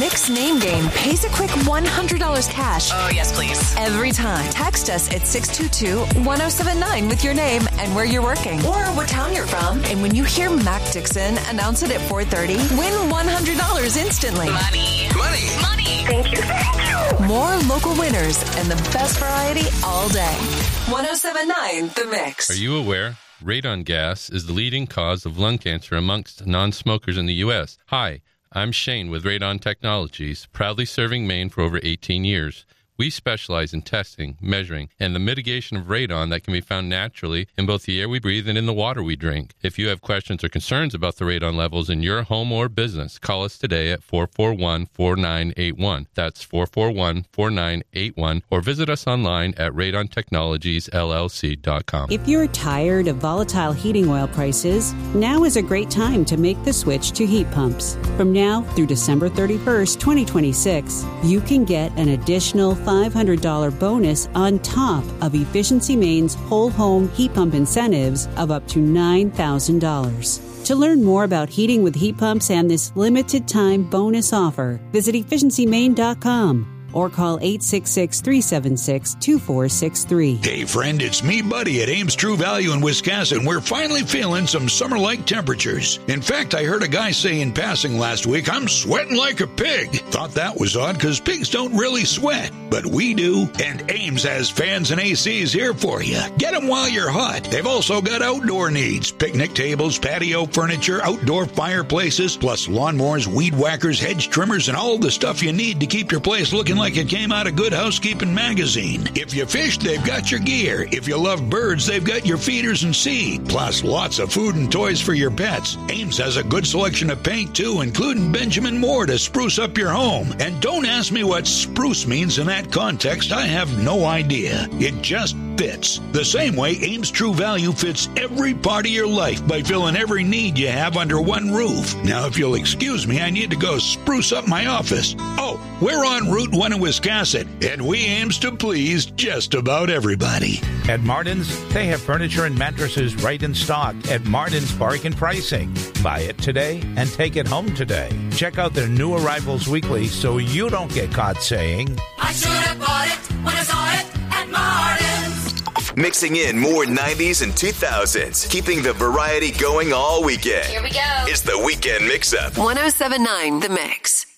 Mix Name Game pays a quick $100 cash. Oh, yes, please. Every time. Text us at 622-1079 with your name and where you're working or what town you're from. And when you hear Mac Dixon announce it at 4:30, win $100 instantly. Money. Thank you. More local winners and the best variety all day. 1079 The Mix. Are you aware? Radon gas is the leading cause of lung cancer amongst non-smokers in the U.S. Hi, I'm Shane with Radon Technologies, proudly serving Maine for over 18 years. We specialize in testing, measuring, and the mitigation of radon that can be found naturally in both the air we breathe and in the water we drink. If you have questions or concerns about the radon levels in your home or business, call us today at 441-4981. That's 441-4981, or visit us online at radontechnologiesllc.com. If you're tired of volatile heating oil prices, now is a great time to make the switch to heat pumps. From now through December 31st, 2026, you can get an additional $500 bonus on top of Efficiency Maine's whole home heat pump incentives of up to $9,000. To learn more about heating with heat pumps and this limited time bonus offer, visit efficiencymaine.com or call 866-376-2463. Hey, friend, it's me, Buddy, at Ames True Value in Wisconsin. We're finally feeling some summer-like temperatures. In fact, I heard a guy say in passing last week, I'm sweating like a pig. Thought that was odd because pigs don't really sweat, but we do. And Ames has fans and ACs here for you. Get them while you're hot. They've also got outdoor needs, picnic tables, patio furniture, outdoor fireplaces, plus lawnmowers, weed whackers, hedge trimmers, and all the stuff you need to keep your place looking like it came out of Good Housekeeping magazine. If you fish, they've got your gear. If you love birds, they've got your feeders and seed. Plus lots of food and toys for your pets. Ames has a good selection of paint too, including Benjamin Moore to spruce up your home. And don't ask me what spruce means in that context. I have no idea. It just fits. The same way Ames True Value fits every part of your life by filling every need you have under one roof. Now, if you'll excuse me, I need to go spruce up my office. Oh, we're on Route 1 in Wisconsin, and we aims to please just about everybody. At Martin's, they have furniture and mattresses right in stock at Martin's Bargain Pricing. Buy it today and take it home today. Check out their new arrivals weekly so you don't get caught saying, I should have bought it when I saw it at Martin's. Mixing in more 90s and 2000s, keeping the variety going all weekend. Here we go. It's the Weekend Mix-Up. 1079 The Mix.